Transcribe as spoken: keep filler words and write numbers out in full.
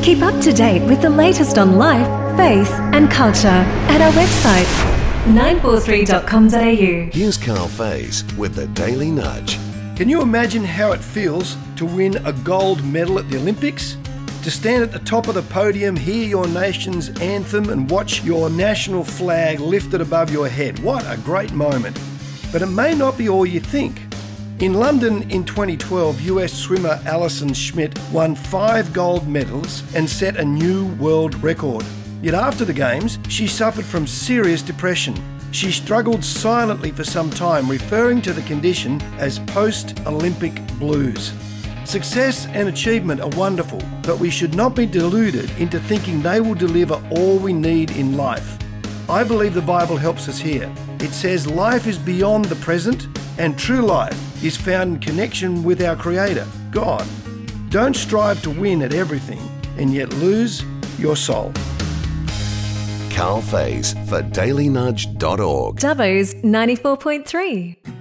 Keep up to date with the latest on life, faith and culture at our website, nine four three dot com dot a u. Here's Carl Faze with the Daily Nudge. Can you imagine how it feels to win a gold medal at the Olympics? To stand at the top of the podium, hear your nation's anthem and watch your national flag lifted above your head. What a great moment. But it may not be all you think. In London in twenty twelve, U S swimmer Alison Schmidt won five gold medals and set a new world record. Yet after the Games, she suffered from serious depression. She struggled silently for some time, referring to the condition as post-Olympic blues. Success and achievement are wonderful, but we should not be deluded into thinking they will deliver all we need in life. I believe the Bible helps us here. It says life is beyond the present, and true life is found in connection with our Creator, God. Don't strive to win at everything and yet lose your soul. Carl Faze for daily nudge dot org. Dubbo's ninety-four point three.